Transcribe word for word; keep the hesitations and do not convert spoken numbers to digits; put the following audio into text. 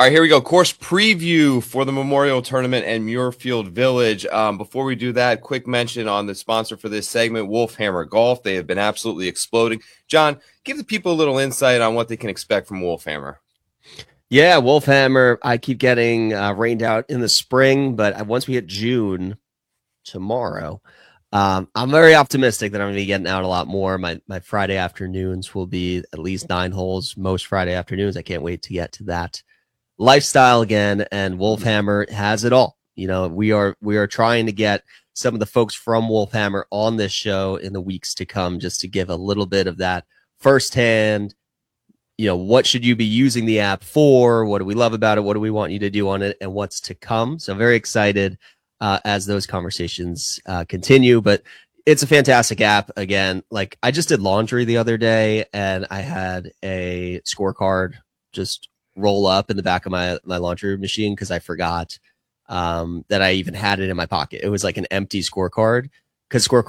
All right, here we go. Course preview for the Memorial Tournament and Muirfield Village. Um, before we do that, quick mention on the sponsor for this segment, Wolfhammer Golf. They have been absolutely exploding. John, give the people a little insight on what they can expect from Wolfhammer. Yeah, Wolfhammer. I keep getting uh, rained out in the spring, but once we hit June tomorrow, um, I'm very optimistic that I'm going to be getting out a lot more. My my Friday afternoons will be at least nine holes most Friday afternoons. I can't wait to get to that lifestyle again. And Wolfhammer has it all. You know, we are we are trying to get some of the folks from Wolfhammer on this show in the weeks to come, just to give a little bit of that firsthand. You know, what should you be using the app for? What do we love about it? What do we want you to do on it? And what's to come? So I'm very excited uh, as those conversations uh, continue. But it's a fantastic app. Again, like I just did laundry the other day, and I had a scorecard just roll up in the back of my, my laundry machine because I forgot um, that I even had it in my pocket. It was like an empty scorecard because scorecard